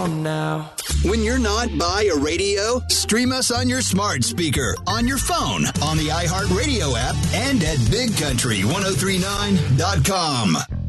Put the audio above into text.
now. When you're not by a radio, stream us on your smart speaker, on your phone, on the iHeartRadio app, and at BigCountry1039.com.